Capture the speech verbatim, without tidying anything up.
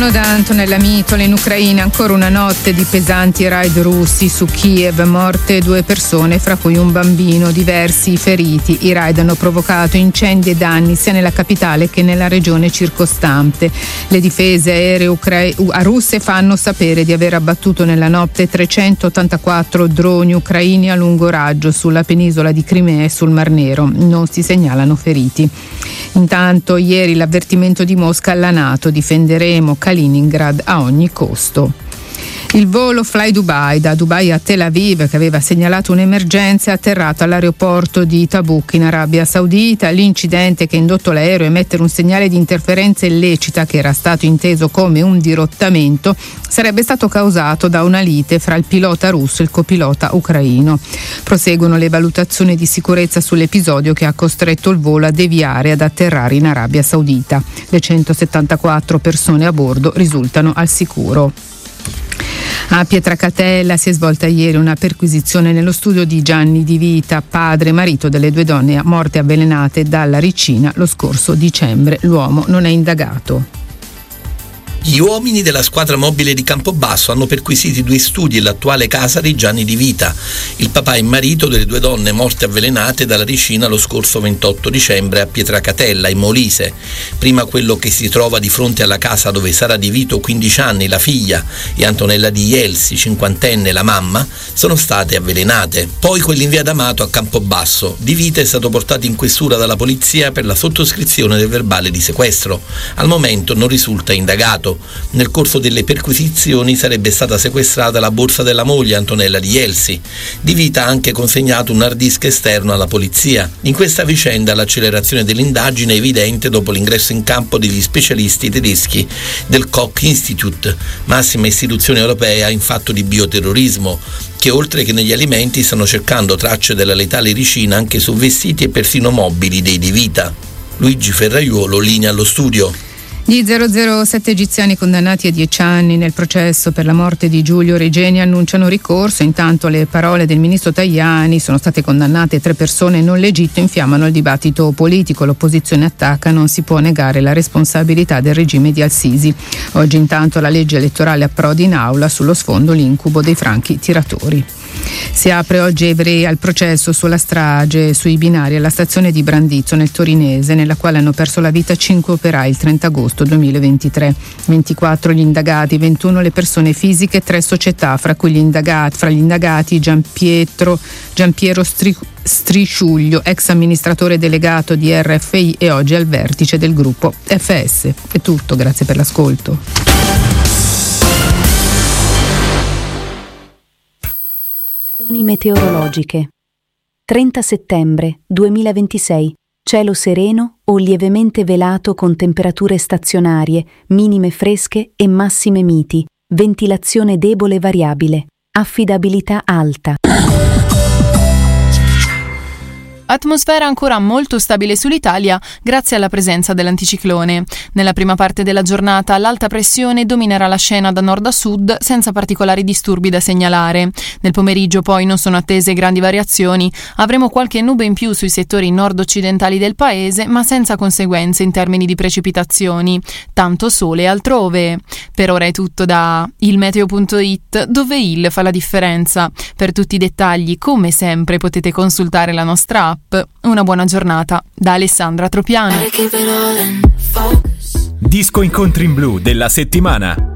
Buongiorno da Antonella Mitola. In Ucraina ancora una notte di pesanti raid russi su Kiev, morte due persone, fra cui un bambino, diversi feriti. I raid hanno provocato incendi e danni sia nella capitale che nella regione circostante. Le difese aeree ucra- russe fanno sapere di aver abbattuto nella notte trecentottantaquattro droni ucraini a lungo raggio sulla penisola di Crimea e sul Mar Nero. Non si segnalano feriti. Intanto ieri l'avvertimento di Mosca alla NATO: difenderemo Kaliningrad a ogni costo. Il volo Fly Dubai da Dubai a Tel Aviv, che aveva segnalato un'emergenza, è atterrato all'aeroporto di Tabuk in Arabia Saudita. L'incidente che ha indotto l'aereo a emettere un segnale di interferenza illecita, che era stato inteso come un dirottamento, sarebbe stato causato da una lite fra il pilota russo e il copilota ucraino. Proseguono le valutazioni di sicurezza sull'episodio che ha costretto il volo a deviare e ad atterrare in Arabia Saudita. Le centosettantaquattro persone a bordo risultano al sicuro. A Pietracatella si è svolta ieri una perquisizione nello studio di Gianni Di Vita, padre e marito delle due donne morte avvelenate dalla ricina lo scorso dicembre. L'uomo non è indagato. Gli uomini della squadra mobile di Campobasso hanno perquisito due studi e l'attuale casa di Gianni Di Vita, il papà e marito delle due donne morte avvelenate dalla ricina lo scorso ventotto dicembre a Pietracatella, in Molise. Prima quello che si trova di fronte alla casa dove Sara Di Vito, quindici anni, la figlia, e Antonella Di Jelsi, cinquantenne, la mamma, sono state avvelenate. Poi quelli in via D'Amato a Campobasso. Di Vita è stato portato in questura dalla polizia per la sottoscrizione del verbale di sequestro. Al momento non risulta indagato. Nel corso delle perquisizioni sarebbe stata sequestrata la borsa della moglie Antonella Di Jelsi. Di Vita ha anche consegnato un hard disk esterno alla polizia. In questa vicenda l'accelerazione dell'indagine è evidente dopo l'ingresso in campo degli specialisti tedeschi del Koch Institute, massima istituzione europea in fatto di bioterrorismo, che oltre che negli alimenti stanno cercando tracce della letale ricina anche su vestiti e persino mobili dei Di Vita. Luigi Ferraiuolo, linea allo studio. Gli zero zero sette egiziani condannati a dieci anni nel processo per la morte di Giulio Regeni annunciano ricorso. Intanto le parole del ministro Tajani: sono state condannate tre persone, non l'Egitto, infiammano il dibattito politico. L'opposizione attacca: non si può negare la responsabilità del regime di Al-Sisi. Oggi intanto la legge elettorale approda in aula, sullo sfondo l'incubo dei franchi tiratori. Si apre oggi a Ivrea il processo sulla strage sui binari alla stazione di Brandizzo nel Torinese, nella quale hanno perso la vita cinque operai il trenta agosto duemilaventitré. ventiquattro gli indagati, ventuno le persone fisiche, tre società, fra cui gli indagati, fra gli indagati Giampietro, Giampiero Stri, Strisciuglio, ex amministratore delegato di R F I e oggi al vertice del gruppo F S. È tutto, grazie per l'ascolto. Meteorologiche. trenta settembre duemilaventisei. Cielo sereno o lievemente velato con temperature stazionarie, minime fresche e massime miti. Ventilazione debole variabile. Affidabilità alta. Atmosfera ancora molto stabile sull'Italia grazie alla presenza dell'anticiclone. Nella prima parte della giornata l'alta pressione dominerà la scena da nord a sud senza particolari disturbi da segnalare. Nel pomeriggio poi non sono attese grandi variazioni. Avremo qualche nube in più sui settori nord-occidentali del paese, ma senza conseguenze in termini di precipitazioni. Tanto sole altrove. Per ora è tutto da il meteo punto it, dove il fa la differenza. Per tutti i dettagli, come sempre, potete consultare la nostra app. Una buona giornata da Alessandra Tropiano. Disco Incontri in Blu della settimana.